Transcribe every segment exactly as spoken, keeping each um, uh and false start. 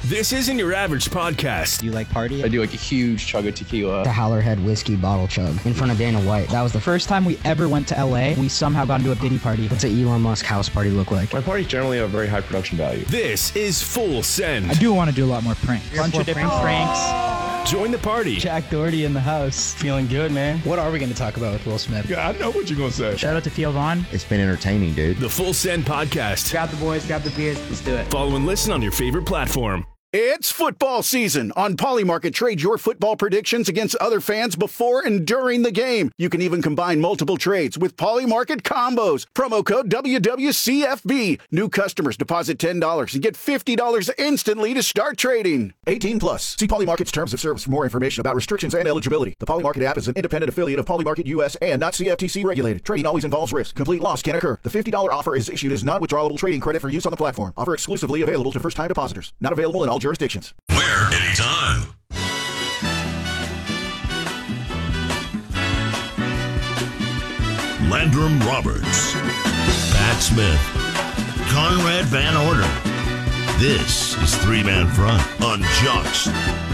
This isn't your average podcast. Do you like party? I do like a huge chug of tequila. The Howlerhead whiskey bottle chug in front of Dana White. That was the first time we ever went to L A. We somehow got into a Diddy party. What's an Elon Musk house party look like? My parties generally have very high production value. This is Full Send. I do want to do a lot more pranks. A bunch of different pranks. pranks. Join the party. Jack Doherty in the house. Feeling good, man. What are we going to talk about with Will Smith? Yeah, I know what you're going to say. Shout out to Theo Vaughn. It's been entertaining, dude. The Full Send Podcast. Grab the boys, grab the beers, let's do it. Follow and listen on your favorite platform. It's football season. On Polymarket, trade your football predictions against other fans before and during the game. You can even combine multiple trades with Polymarket combos. Promo code W W C F B. New customers deposit ten dollars and get fifty dollars instantly to start trading. eighteen plus. See Polymarket's terms of service for more information about restrictions and eligibility. The Polymarket app is an independent affiliate of Polymarket U S and not C F T C regulated. Trading always involves risk. Complete loss can occur. The fifty dollars offer is issued as non-withdrawable trading credit for use on the platform. Offer exclusively available to first-time depositors. Not available in all jurisdictions. Where? Anytime. Landrum Roberts, Pat Smith, Conrad Van Order. This is Three Man Front on Jocks.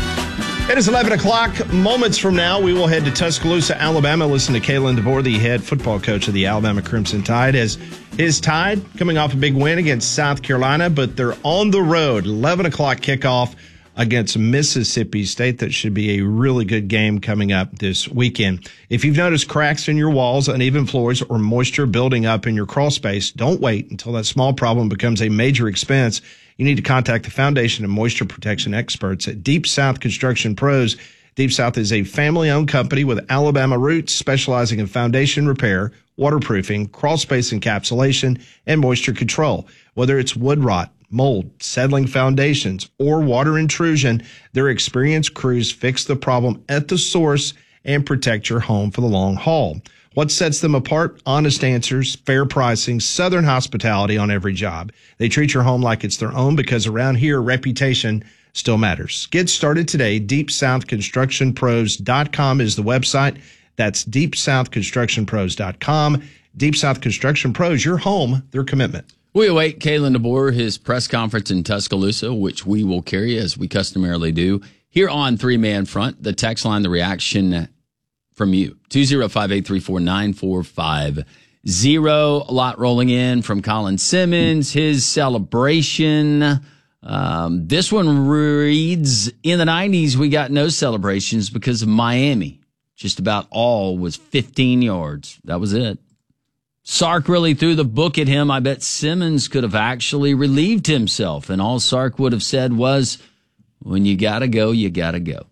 It is eleven o'clock. Moments from now, we will head to Tuscaloosa, Alabama. Listen to Kalen DeBoer, the head football coach of the Alabama Crimson Tide, as his Tide coming off a big win against South Carolina, but they're on the road. eleven o'clock kickoff against Mississippi State. That should be a really good game coming up this weekend. If you've noticed cracks in your walls, uneven floors, or moisture building up in your crawl space, don't wait until that small problem becomes a major expense. You need to contact the foundation and moisture protection experts at Deep South Construction Pros. Deep South is a family-owned company with Alabama roots specializing in foundation repair, waterproofing, crawl space encapsulation, and moisture control. Whether it's wood rot, mold, settling foundations, or water intrusion, their experienced crews fix the problem at the source and protect your home for the long haul. What sets them apart? Honest answers, fair pricing, Southern hospitality on every job. They treat your home like it's their own because around here, reputation still matters. Get started today. deep south construction pros dot com is the website. That's deep south construction pros dot com. Deep South Construction Pros, your home, their commitment. We await Kalen DeBoer, his press conference in Tuscaloosa, which we will carry as we customarily do here on Three Man Front. The text line, the reaction from you, two oh five, eight three four, nine four five zero. A lot rolling in from Colin Simmons, his celebration. Um, this one reads, in the nineties, we got no celebrations because of Miami. Just about all was fifteen yards. That was it. Sark really threw the book at him. I bet Simmons could have actually relieved himself. And all Sark would have said was, when you got to go, you got to go.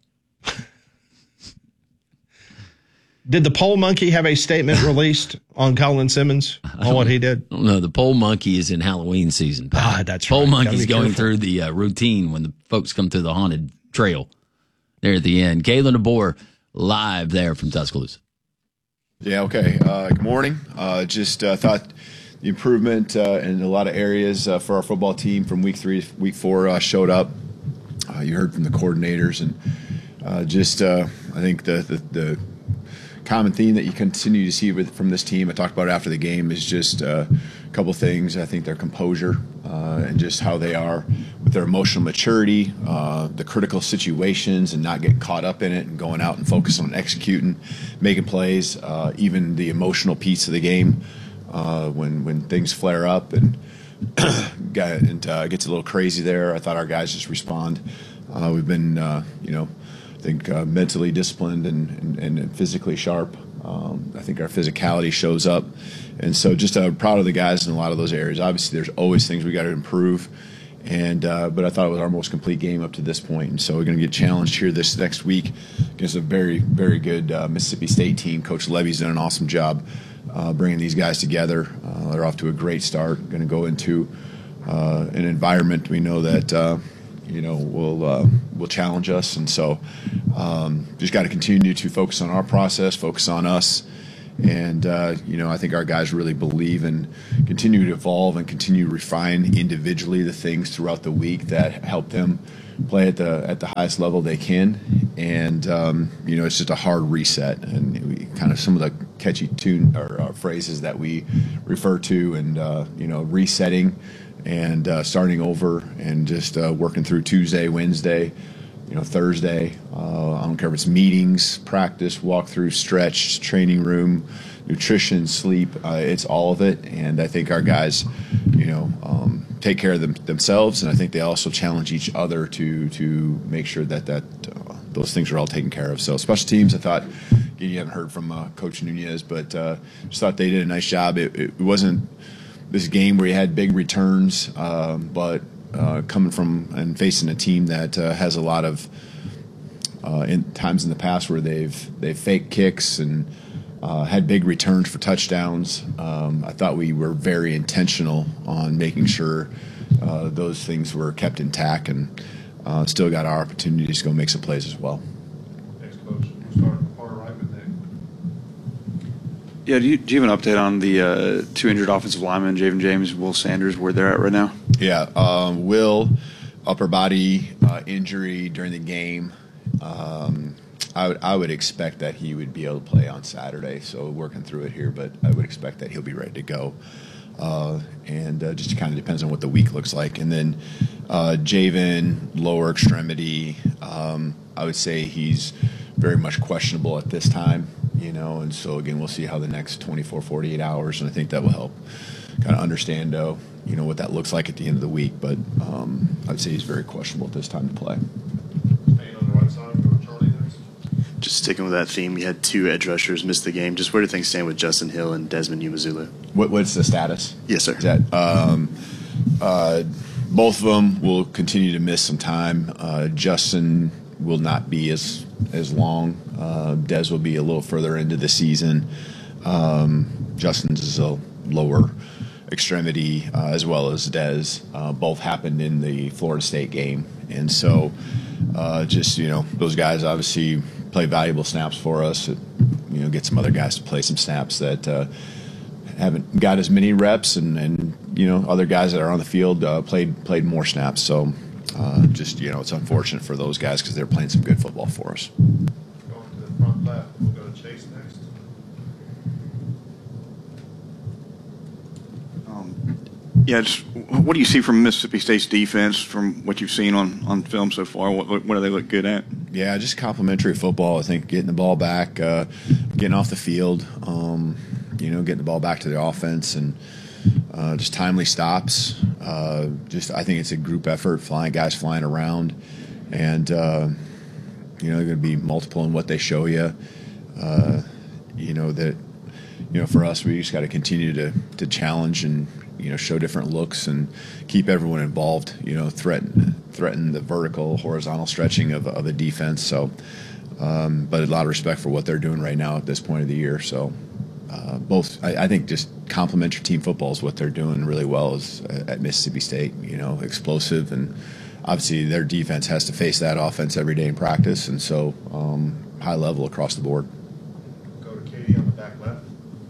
Did the poll monkey have a statement released on Colin Simmons on what he did? No, the poll monkey is in Halloween season. Pat. Ah, that's poll right. monkey's going careful. through the uh, routine when the folks come through the haunted trail there at the end. Kalen DeBoer live there from Tuscaloosa. Yeah, okay. Uh, good morning. Uh, just uh, thought the improvement uh, in a lot of areas uh, for our football team from week three to week four uh, showed up. Uh, you heard from the coordinators, and uh, just uh, I think the, the the common theme that you continue to see with, from this team, I talked about it after the game, is just uh, a couple things. I think their composure uh, and just how they are with their emotional maturity, uh, the critical situations, and not getting caught up in it and going out and focusing on executing, making plays, uh, even the emotional piece of the game uh, when when things flare up and, and uh, gets a little crazy there. I thought our guys just respond. Uh, we've been, uh, you know, I think uh, mentally disciplined and, and, and physically sharp. Um, I think our physicality shows up. And so just uh, proud of the guys in a lot of those areas. Obviously, there's always things we got to improve. And uh, but I thought it was our most complete game up to this point. And so we're going to get challenged here this next week against a very, very good uh, Mississippi State team. Coach Levy's done an awesome job uh, bringing these guys together. Uh, they're off to a great start. Going to go into uh, an environment we know that uh, you know will uh, will challenge us. And so um, just got to continue to focus on our process, focus on us. And, uh, you know, I think our guys really believe and continue to evolve and continue to refine individually the things throughout the week that help them play at the at the highest level they can. And, um, you know, it's just a hard reset. And we, kind of some of the catchy tune or uh, phrases that we refer to and, uh, you know, resetting and uh, starting over and just uh, working through Tuesday, Wednesday, you know, Thursday. Uh, I don't care if it's meetings, practice, walkthrough, stretch, training room, nutrition, sleep. Uh, it's all of it. And I think our guys, you know, um, take care of them, themselves, and I think they also challenge each other to to make sure that that uh, those things are all taken care of. So special teams, I thought, you haven't heard from uh, Coach Nunez, but uh, just thought they did a nice job. It, it wasn't this game where you had big returns, uh, but uh, coming from and facing a team that uh, has a lot of uh, in times in the past where they've they've faked kicks and uh, had big returns for touchdowns. Um, I thought we were very intentional on making sure uh, those things were kept intact, and uh, still got our opportunities to go make some plays as well. Thanks, Coach. We'll start far right with Nick. Yeah, do you, do you have an update on the uh, two injured offensive linemen, Javen James, Will Sanders, where they're at right now? Yeah, um, Will, upper body uh, injury during the game. Um, I would I would expect that he would be able to play on Saturday. So working through it here, but I would expect that he'll be ready to go. Uh, and uh, just kind of depends on what the week looks like. And then uh, Javen, lower extremity. Um, I would say he's very much questionable at this time. You know, and so again, we'll see how the next twenty-four, forty-eight hours, and I think that will help kind of understand, uh, you know, what that looks like at the end of the week. But um, I'd say he's very questionable at this time to play. Staying on the right side, go Charlie next. Just sticking with that theme, you had two edge rushers miss the game. Just where do things stand with Justin Hill and Desmond Umazulu? What, what's the status? Yes, sir. Is that, um, uh, both of them will continue to miss some time. Uh, Justin will not be as as long. Uh, Des will be a little further into the season. Um, Justin's is a lower extremity, uh, as well as Des. Uh, both happened in the Florida State game, and so uh, just you know those guys obviously play valuable snaps for us. You know, get some other guys to play some snaps that uh, haven't got as many reps, and, and you know other guys that are on the field uh, played played more snaps. So. Uh, just, you know, it's unfortunate for those guys because they're playing some good football for us. Going to the front left, we'll go to Chase next. Um, yeah, just what do you see from Mississippi State's defense from what you've seen on, on film so far? What, what do they look good at? Yeah, just complimentary football. I think getting the ball back, uh, getting off the field, um, you know, getting the ball back to the offense, and Uh, just timely stops. Uh, just I think it's a group effort, flying guys flying around, and uh, you know they're going to be multiple in what they show you. Uh, you know that you know for us we just got to continue to to challenge and you know show different looks and keep everyone involved. You know threaten threaten the vertical, horizontal stretching of of a defense. So, um, but a lot of respect for what they're doing right now at this point of the year. So. Uh, both, I, I think, just complementary team football is what they're doing really well is at Mississippi State. You know, explosive, and obviously their defense has to face that offense every day in practice, and so um, high level across the board. Go to Katie on the back left.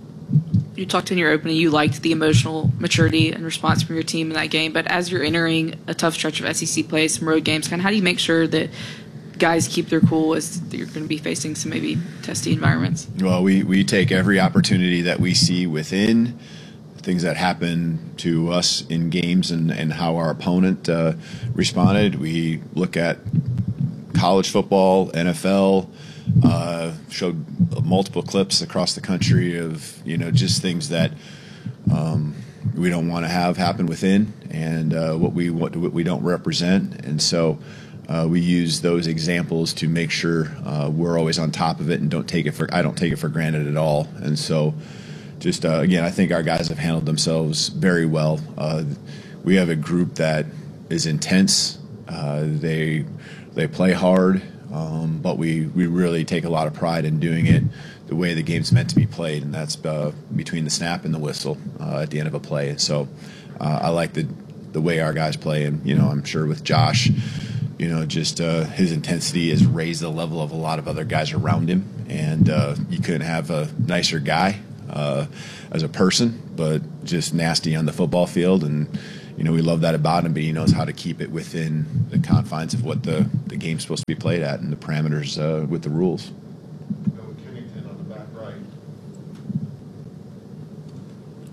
You talked in your opening, you liked the emotional maturity and response from your team in that game, but as you're entering a tough stretch of S E C play, some road games, kind of how do you make sure that guys keep their cool as you're going to be facing some maybe testy environments? Well, we, we take every opportunity that we see within things that happen to us in games and, and how our opponent uh, responded. We look at college football, N F L, uh, showed multiple clips across the country of, you know, just things that um, we don't want to have happen within and uh, what we what, what we don't represent. And so Uh, we use those examples to make sure uh, we're always on top of it and don't take it for I don't take it for granted at all. And so, just uh, again, I think our guys have handled themselves very well. Uh, we have a group that is intense. Uh, they they play hard, um, but we we really take a lot of pride in doing it the way the game's meant to be played, and that's uh, between the snap and the whistle uh, at the end of a play. And so, uh, I like the the way our guys play, and you know, I'm sure with Josh. You know, just uh, his intensity has raised the level of a lot of other guys around him, and uh, you couldn't have a nicer guy uh, as a person, but just nasty on the football field. And you know, we love that about him, but he knows how to keep it within the confines of what the the game's supposed to be played at and the parameters uh, with the rules. Go with Kennington on the back right.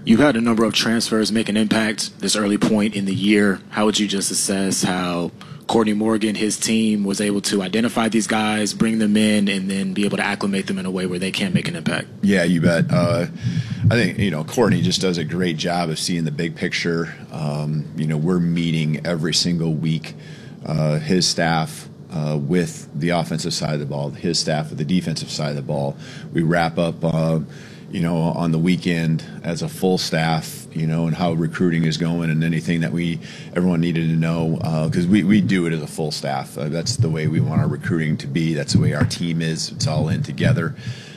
You had a number of transfers make an impact this early point in the year. How would you just assess how Courtney Morgan, his team, was able to identify these guys, bring them in, and then be able to acclimate them in a way where they can make an impact? Yeah, you bet. Uh, I think, you know, Courtney just does a great job of seeing the big picture. Um, you know, we're meeting every single week, uh, his staff uh, with the offensive side of the ball, his staff with the defensive side of the ball. We wrap up uh, you know, on the weekend as a full staff, you know, and how recruiting is going and anything that we everyone needed to know, because uh, we, we do it as a full staff. Uh, that's the way we want our recruiting to be. That's the way our team is. It's all in together.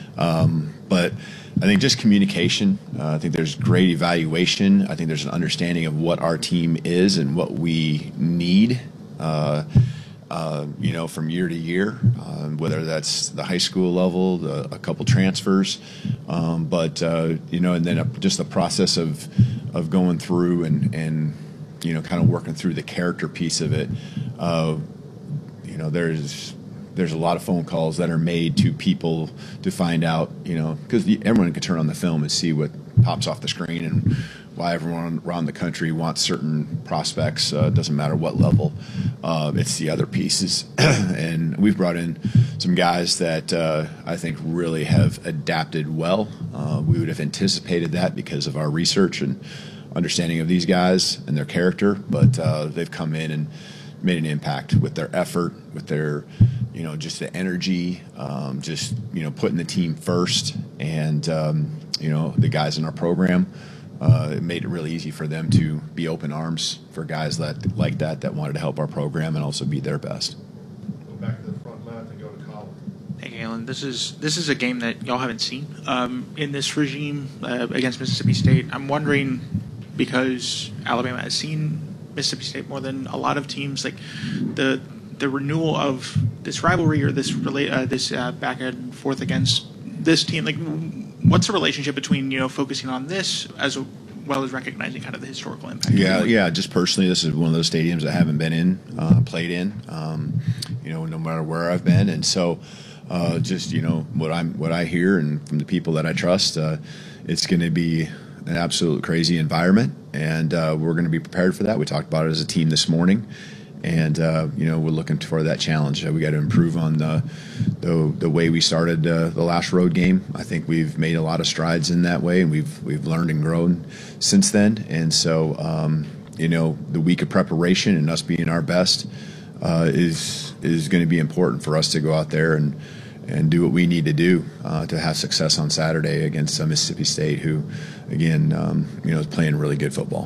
Um, but I think just communication. Uh, I think there's great evaluation. I think there's an understanding of what our team is and what we need. Uh, Uh, you know, from year to year, uh, whether that's the high school level, the, a couple transfers, um, but uh, you know, and then a, just the process of of going through and and you know, kind of working through the character piece of it. Uh, you know, there's there's a lot of phone calls that are made to people to find out, you know, because everyone can turn on the film and see what pops off the screen and why everyone around the country wants certain prospects. Uh, doesn't matter what level. Uh, it's the other pieces. And we've brought in some guys that uh, I think really have adapted well. Uh, we would have anticipated that because of our research and understanding of these guys and their character, but uh, they've come in and made an impact with their effort, with their, you know, just the energy, um, just, you know, putting the team first. And, um, you know, the guys in our program, Uh, it made it really easy for them to be open arms for guys that like that, that wanted to help our program and also be their best. Go back to the front left and go to Colin. Hey, Galen, this is this is a game that y'all haven't seen um, in this regime uh, against Mississippi State. I'm wondering, because Alabama has seen Mississippi State more than a lot of teams, like the the renewal of this rivalry or this rela- uh, this uh, back and forth against this team, like. What's the relationship between, you know, focusing on this as well as recognizing kind of the historical impact? Yeah, yeah. Just personally, this is one of those stadiums I haven't been in, uh, played in, um, you know, no matter where I've been. And so uh, just, you know, what I'm, what I hear and from the people that I trust, uh, it's going to be an absolute crazy environment. And uh, we're going to be prepared for that. We talked about it as a team this morning. And, uh, you know, we're looking for that challenge. Uh, we got to improve on the, the the way we started uh, the last road game. I think we've made a lot of strides in that way, and we've we've learned and grown since then. And so, um, you know, the week of preparation and us being our best uh, is is going to be important for us to go out there and, and do what we need to do uh, to have success on Saturday against uh, Mississippi State, who, again, um, you know, is playing really good football.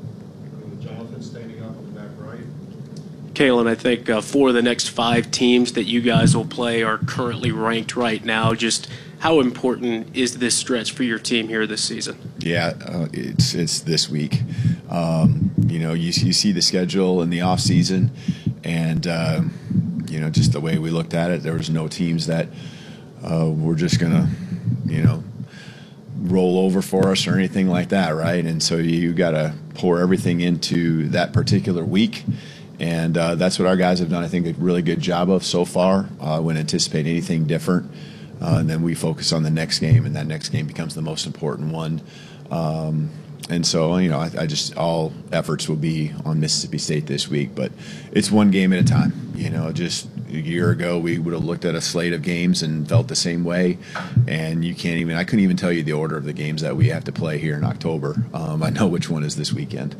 Kalen, I think uh, four of the next five teams that you guys will play are currently ranked right now. Just how important is this stretch for your team here this season? Yeah, uh, it's it's this week. Um, you know, you, you see the schedule in the off season, and uh, you know, just the way we looked at it, there was no teams that uh, were just gonna, you know, roll over for us or anything like that, right? And so you got to pour everything into that particular week. And uh, that's what our guys have done, I think, a really good job of so far. I uh, wouldn't anticipate anything different. Uh, and then we focus on the next game, and that next game becomes the most important one. Um, and so, you know, I, I just all efforts will be on Mississippi State this week. But it's one game at a time. You know, just a year ago we would have looked at a slate of games and felt the same way. And you can't even – I couldn't even tell you the order of the games that we have to play here in October. Um, I know which one is this weekend.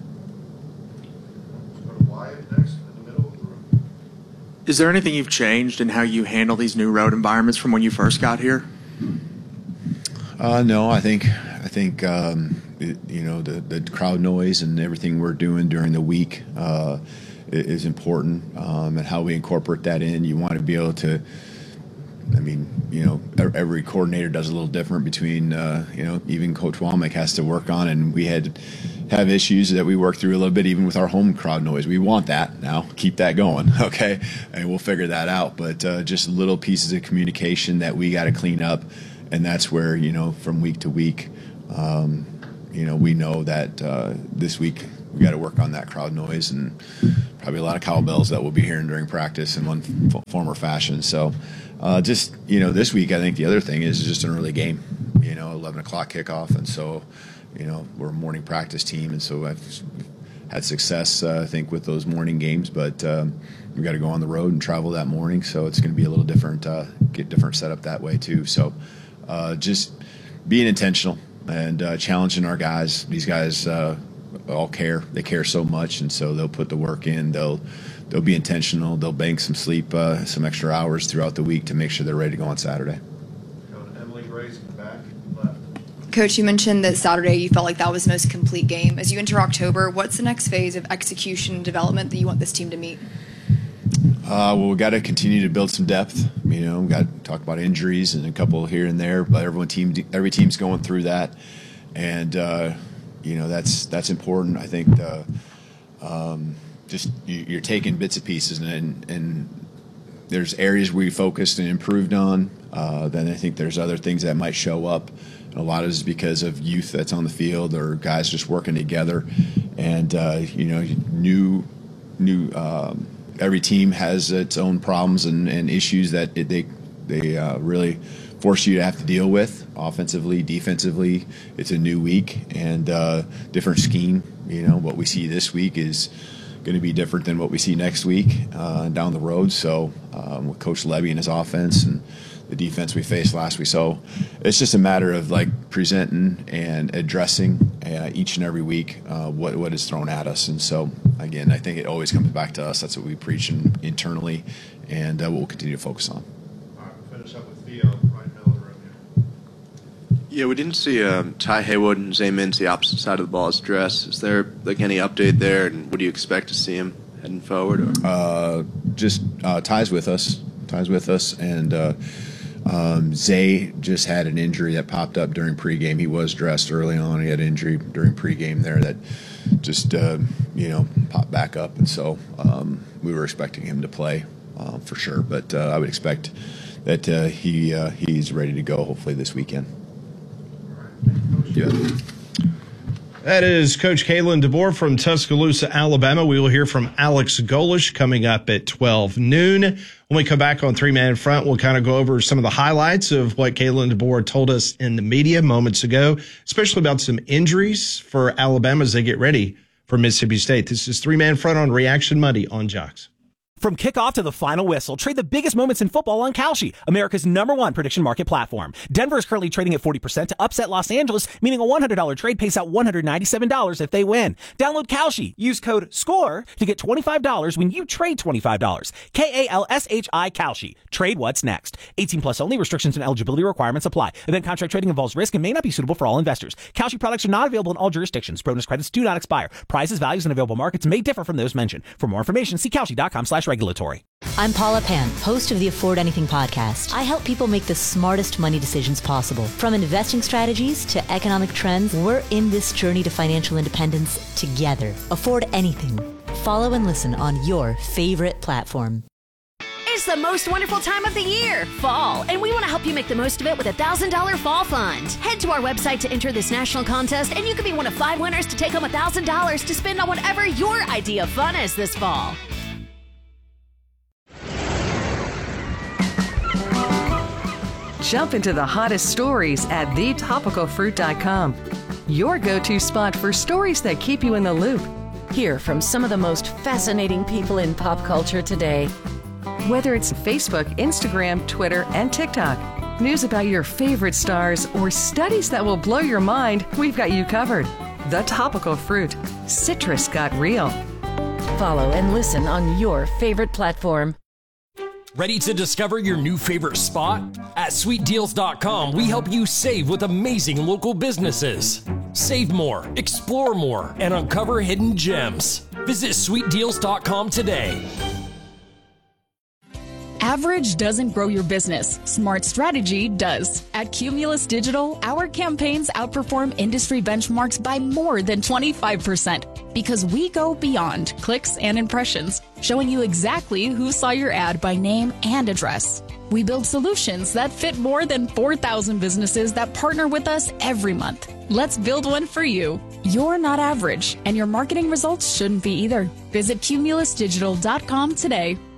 Is there anything you've changed in how you handle these new road environments from when you first got here? Uh, no, I think I think um, it, you know the, the crowd noise and everything we're doing during the week uh, is important, um, and how we incorporate that in. You want to be able to. I mean, you know, every coordinator does a little different between, uh, you know, even Coach Womack has to work on, and we had have issues that we work through a little bit, even with our home crowd noise. We want that now. Keep that going, okay? And we'll figure that out. But uh, just little pieces of communication that we got to clean up, and that's where, you know, from week to week, um, you know, we know that uh, this week we got to work on that crowd noise and probably a lot of cowbells that we'll be hearing during practice in one f- form or fashion. So uh, just, you know, this week I think the other thing is just an early game, you know, eleven o'clock kickoff. And so you know, we're a morning practice team, and so I've had success, uh, I think, with those morning games. But um, we got to go on the road and travel that morning, so it's going to be a little different, uh, get different setup that way too. So uh, just being intentional and uh, challenging our guys. These guys uh, all care. They care so much, and so they'll put the work in. They'll they'll be intentional. They'll bank some sleep, uh, some extra hours throughout the week to make sure they're ready to go on Saturday. Emily Grace in the back, left. Coach, you mentioned that Saturday you felt like that was the most complete game. As you enter October, what's the next phase of execution and development that you want this team to meet? Uh, well, we got to continue to build some depth. You know, we got to talk about injuries and a couple here and there, but everyone team, every team's going through that, and uh, you know that's that's important. I think the, um, just you, you're taking bits and pieces, and and there's areas where you focused and improved on. Uh, then I think there's other things that might show up. And a lot of it is because of youth that's on the field or guys just working together, and uh, you know, new new. Um, Every team has its own problems and, and issues that it, they they uh, really force you to have to deal with, offensively, defensively. It's a new week and uh, different scheme. You know, what we see this week is going to be different than what we see next week uh, down the road. So um, with Coach Levy and his offense and the defense we faced last week. So it's just a matter of like presenting and addressing uh, each and every week uh, what what is thrown at us. And so again, I think it always comes back to us. That's what we preach in, internally, and uh, what we'll continue to focus on. All right, we'll finish up with Theo right in the middle of the room here. Yeah, we didn't see um, Ty Haywood and Zay Mintz the opposite side of the ball as dress. Is there like any update there, and what do you expect to see him heading forward? Or? Uh, just uh, Ty's with us. Ty's with us, and. Uh, Um, Zay just had an injury that popped up during pregame. He was dressed early on. He had an injury during pregame there that just, uh, you know, popped back up. And so um, we were expecting him to play uh, for sure. But uh, I would expect that uh, he uh, he's ready to go hopefully this weekend. Yeah. That is Coach Kalen DeBoer from Tuscaloosa, Alabama. We will hear from Alex Golesh coming up at twelve noon. When we come back on Three Man Front, we'll kind of go over some of the highlights of what Kalen DeBoer told us in the media moments ago, especially about some injuries for Alabama as they get ready for Mississippi State. This is Three Man Front on Reaction Monday on Jocks. From kickoff to the final whistle, trade the biggest moments in football on Kalshi, America's number one prediction market platform. Denver is currently trading at forty percent to upset Los Angeles, meaning a one hundred dollars trade pays out one hundred ninety-seven dollars if they win. Download Kalshi. Use code SCORE to get twenty-five dollars when you trade twenty-five dollars. K A L S H I Kalshi. Trade what's next. eighteen plus only. Restrictions and eligibility requirements apply. Event contract trading involves risk and may not be suitable for all investors. Kalshi products are not available in all jurisdictions. Bonus credits do not expire. Prices, values, and available markets may differ from those mentioned. For more information, see Kalshi.com slash regulatory. I'm Paula Pan, host of the Afford Anything podcast. I help people make the smartest money decisions possible. From investing strategies to economic trends, we're in this journey to financial independence together. Afford Anything. Follow and listen on your favorite platform. It's the most wonderful time of the year, fall, and we want to help you make the most of it with a one thousand dollars fall fund. Head to our website to enter this national contest, and you could be one of five winners to take home one thousand dollars to spend on whatever your idea of fun is this fall. Jump into the hottest stories at the topical fruit dot com. Your go-to spot for stories that keep you in the loop. Hear from some of the most fascinating people in pop culture today. Whether it's Facebook, Instagram, Twitter, and TikTok, news about your favorite stars, or studies that will blow your mind, we've got you covered. The Topical Fruit. Citrus got real. Follow and listen on your favorite platform. Ready to discover your new favorite spot? At sweet deals dot com, we help you save with amazing local businesses. Save more, explore more, and uncover hidden gems. Visit sweet deals dot com today. Average doesn't grow your business. Smart strategy does. At Cumulus Digital, our campaigns outperform industry benchmarks by more than twenty-five percent because we go beyond clicks and impressions, showing you exactly who saw your ad by name and address. We build solutions that fit more than four thousand businesses that partner with us every month. Let's build one for you. You're not average, and your marketing results shouldn't be either. Visit Cumulus Digital dot com today.